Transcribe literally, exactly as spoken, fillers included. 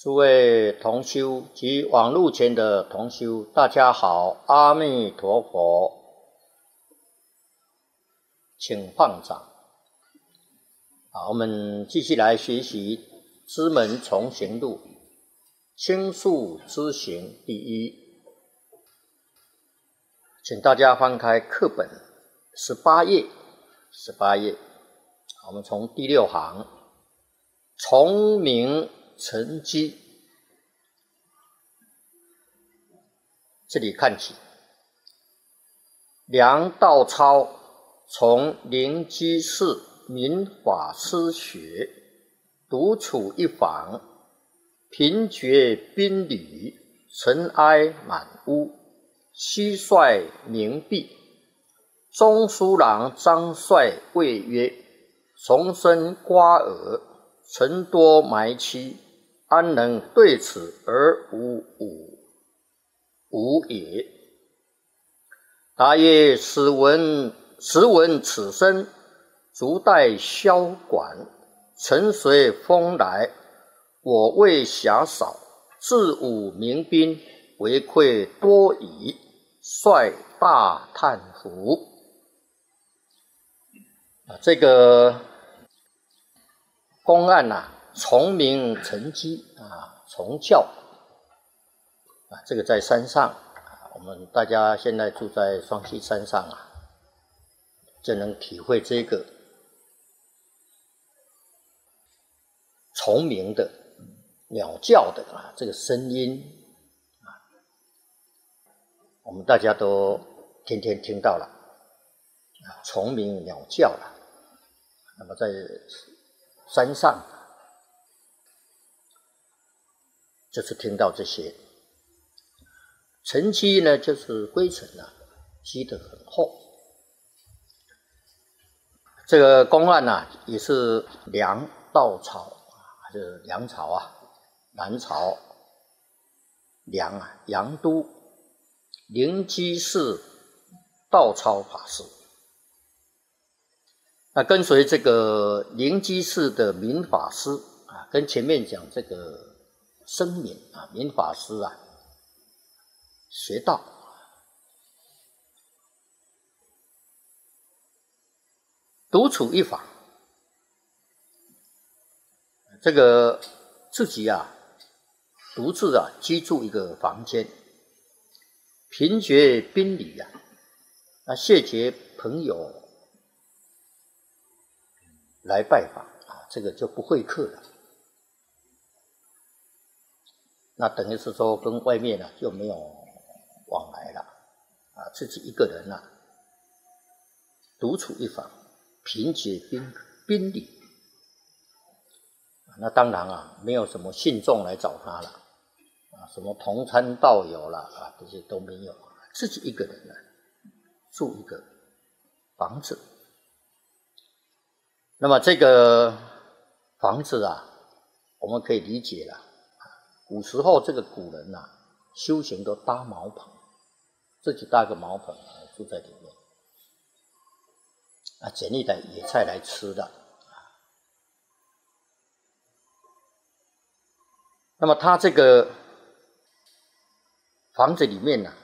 诸位同修及网络前的同修，大家好，阿弥陀佛，请放掌。好，我们继续来学习《知门重行录》，轻述知行第一。请大家翻开课本十八页，十八页，我们从第六行，重明成机，这里看起。梁道超从灵基寺明法师学，独处一房，贫绝宾旅，尘埃满屋，蟋蟀鸣闭。中书郎张帅谓曰：虫声刮耳，尘多埋期，安能对此而无无无也？答曰：使闻时闻此声，足待萧管，尘随风来，我为狭少，自武民兵，为愧多矣。率大叹服。这个公案啊，重明成机啊，重教啊，这个在山上，我们大家现在住在双溪山上啊，就能体会这个虫鸣的鸟叫的啊这个声音啊，我们大家都天天听到了啊，虫鸣鸟叫了。那么在山上就是听到这些。尘积呢，就是灰尘啊，积得很厚。这个公案啊，也是梁道朝，就是梁朝啊，南朝梁啊，杨都灵基寺道超法师。那跟随这个灵基寺的明法师啊，跟前面讲这个声明啊，明法师啊，学道，独处一房，这个自己啊，独自啊居住一个房间，贫绝宾旅啊，那谢绝朋友来拜访啊，这个就不会客了。那等于是说跟外面呢、啊、就没有往来了啊，自己一个人啊，独处一房，贫绝宾宾旅。那当然啊，没有什么信众来找他了啊，什么同参道友了啊，这些都没有，自己一个人呢、啊，住一个房子。那么这个房子啊，我们可以理解了。古时候这个古人呐、啊，修行都搭茅棚，自己搭个茅棚、啊、住在里面，啊，捡一点野菜来吃的。那么他这个房子里面呢、啊，